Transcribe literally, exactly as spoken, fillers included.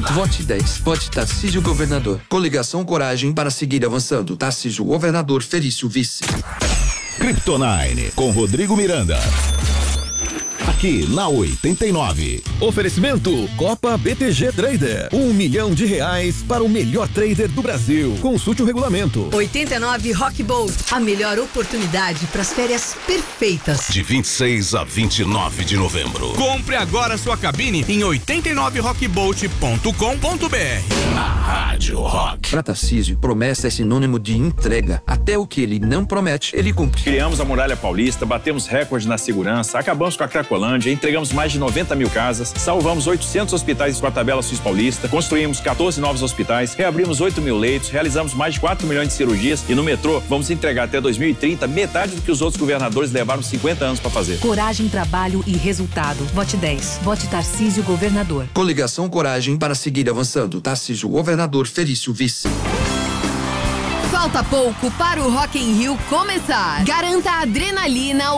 Vote dez. Vote Tarcísio Governador. Coligação Coragem para seguir avançando. Tarcísio Governador, Felício Vice. Kryptonine, com Rodrigo Miranda. Aqui na oitenta e nove. Oferecimento Copa B T G Trader. Um milhão de reais para o melhor trader do Brasil. Consulte o regulamento. oitenta e nove Rock Boat. A melhor oportunidade para as férias perfeitas. De vinte e seis a vinte e nove de novembro. Compre agora sua cabine em oitenta e nove rock boat ponto com ponto b r. A Rádio Rock. Para Tarcísio, promessa é sinônimo de entrega. Até o que ele não promete, ele cumpre. Criamos a Muralha Paulista, batemos recorde na segurança, acabamos com a Cracolândia, entregamos mais de noventa mil casas, salvamos oitocentos hospitais com a tabela Suíça Paulista, construímos quatorze novos hospitais, reabrimos oito mil leitos, realizamos mais de quatro milhões de cirurgias e no metrô vamos entregar até dois mil e trinta metade do que os outros governadores levaram cinquenta anos para fazer. Coragem, trabalho e resultado. Vote dez. Vote Tarcísio Governador. Coligação Coragem para seguir avançando. Tarcísio Governador, Felício Vice. Falta pouco para o Rock in Rio começar. Garanta a adrenalina,